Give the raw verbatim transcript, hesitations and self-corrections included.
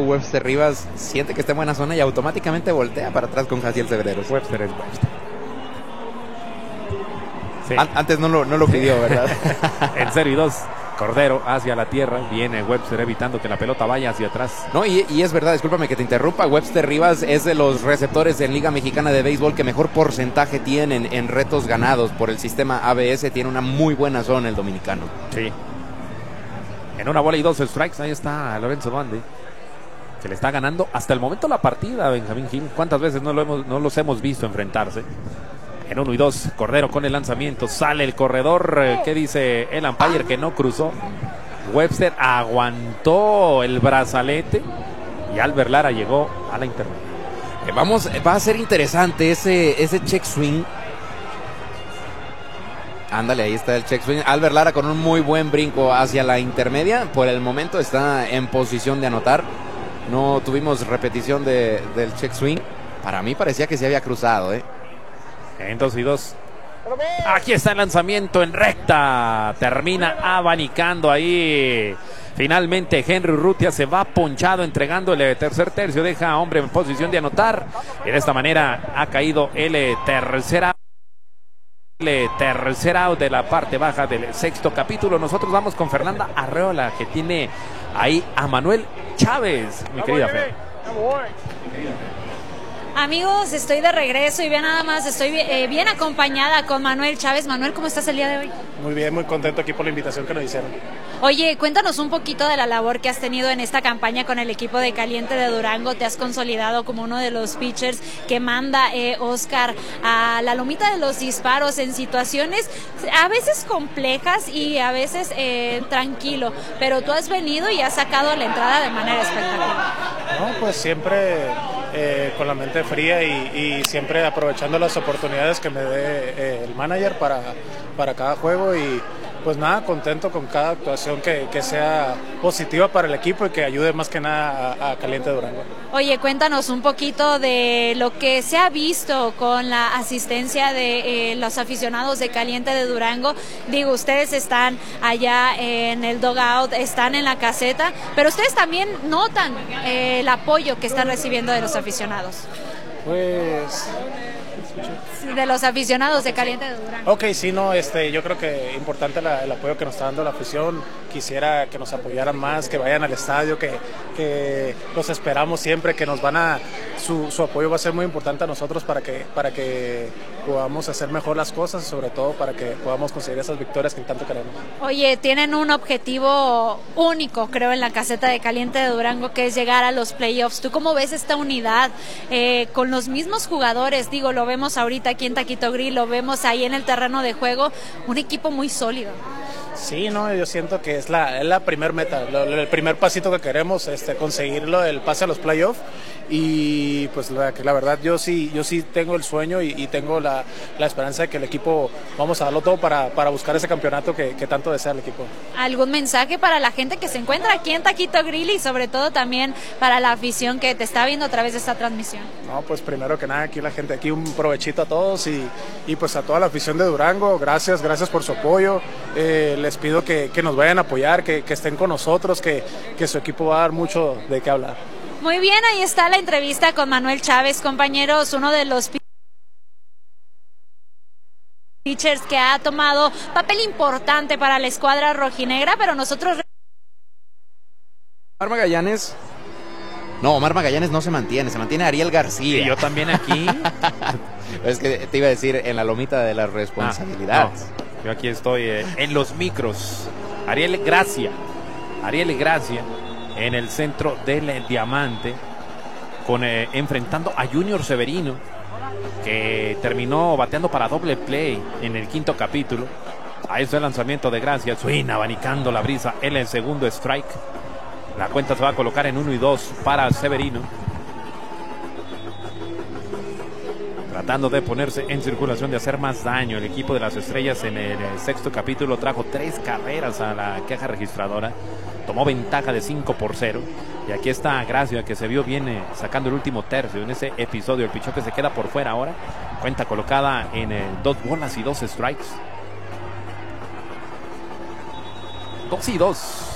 Webster Rivas siente que está en buena zona y automáticamente voltea para atrás con Jaciel Cebreros. Webster es Webster. Sí. An antes no lo, no lo pidió, ¿verdad? En cero y dos. Cordero hacia la tierra, viene Webster evitando que la pelota vaya hacia atrás. No, y, y es verdad, discúlpame que te interrumpa, Webster Rivas es de los receptores en Liga Mexicana de Béisbol que mejor porcentaje tienen en retos ganados por el sistema A B S, tiene una muy buena zona el dominicano. Sí. En una bola y dos strikes, ahí está Lorenzo Duande. Se le está ganando hasta el momento la partida a Benjamín Gil. ¿Cuántas veces no, lo hemos, no los hemos visto enfrentarse? En uno y dos, Cordero con el lanzamiento, sale el corredor, ¿qué dice el umpire? Que no cruzó. Webster aguantó el brazalete y Albert Lara llegó a la intermedia. Eh, vamos, va a ser interesante ese, ese check swing. Ándale, ahí está el check swing. Albert Lara con un muy buen brinco hacia la intermedia. Por el momento está en posición de anotar. No tuvimos repetición de, del check swing. Para mí parecía que se había cruzado, ¿eh? En dos y dos. Aquí está el lanzamiento en recta. Termina abanicando ahí. Finalmente Henry Urrutia se va ponchado entregándole el tercer tercio. Deja a hombre en posición de anotar. Y de esta manera ha caído el tercer out. El tercer out de la parte baja del sexto capítulo. Nosotros vamos con Fernanda Arreola, que tiene ahí a Manuel Chávez. Mi querida Fer. Amigos, estoy de regreso y bien nada más, estoy eh, bien acompañada con Manuel Chávez. Manuel, ¿cómo estás el día de hoy? Muy bien, muy contento aquí por la invitación que nos hicieron. Oye, cuéntanos un poquito de la labor que has tenido en esta campaña con el equipo de Caliente de Durango. Te has consolidado como uno de los pitchers que manda eh, Oscar a la lomita de los disparos en situaciones a veces complejas y a veces eh, tranquilo, pero tú has venido y has sacado la entrada de manera espectacular. No, pues siempre eh, con la mente fría y, y siempre aprovechando las oportunidades que me dé eh, el manager para, para cada juego y pues nada, contento con cada actuación que, que sea positiva para el equipo y que ayude más que nada a, a Caliente Durango. Oye, cuéntanos un poquito de lo que se ha visto con la asistencia de eh, los aficionados de Caliente de Durango. Digo, ustedes están allá en el dugout, están en la caseta, pero ustedes también notan eh, el apoyo que están recibiendo de los aficionados. Pues... de los aficionados de Caliente de Durango. Ok, sí, no, este, yo creo que importante la, el apoyo que nos está dando la afición. Quisiera que nos apoyaran más, que vayan al estadio, que, que los esperamos siempre, que nos van a, su, su apoyo va a ser muy importante a nosotros para que, para que podamos hacer mejor las cosas, sobre todo para que podamos conseguir esas victorias que tanto queremos. Oye, tienen un objetivo único, creo, en la caseta de Caliente de Durango, que es llegar a los playoffs. ¿Tú cómo ves esta unidad eh, con los mismos jugadores? Digo, lo vemos ahorita aquí en Taquito Grill, lo vemos ahí en el terreno de juego, un equipo muy sólido. Sí, no, yo siento que es la, es la primer meta, lo, el primer pasito que queremos, este, conseguirlo, el pase a los playoffs. Y pues la, la verdad yo sí yo sí tengo el sueño y, y tengo la, la esperanza de que el equipo vamos a darlo todo para, para buscar ese campeonato que, que tanto desea el equipo. ¿Algún mensaje para la gente que se encuentra aquí en Taquito Grill y sobre todo también para la afición que te está viendo a través de esta transmisión? No, pues primero que nada aquí la gente, aquí un provechito a todos y, y pues a toda la afición de Durango, gracias, gracias por su apoyo. Eh, les pido que, que nos vayan a apoyar, que, que estén con nosotros, que, que su equipo va a dar mucho de qué hablar. Muy bien, ahí está la entrevista con Manuel Chávez, compañeros, uno de los pitchers que ha tomado papel importante para la escuadra rojinegra, pero nosotros... Omar Magallanes... No, Omar Magallanes no se mantiene, se mantiene Ariel García. Y yo también aquí. Es que te iba a decir en la lomita de las responsabilidades. Ah, no. Yo aquí estoy eh, en los micros. Ariel Gracia. Ariel Gracia. En el centro del diamante, con eh, enfrentando a Junior Severino, que terminó bateando para doble play en el quinto capítulo. Ahí está el lanzamiento de Gracia, swing abanicando la brisa en el segundo strike. La cuenta se va a colocar en uno y dos para Severino, tratando de ponerse en circulación, de hacer más daño. El equipo de las estrellas en el sexto capítulo trajo tres carreras a la caja registradora, tomó ventaja de cinco por cero. Y aquí está Gracia, que se vio bien eh, sacando el último tercio en ese episodio. El pichón que se queda por fuera ahora, cuenta colocada en eh, dos bolas y dos strikes. Dos y dos.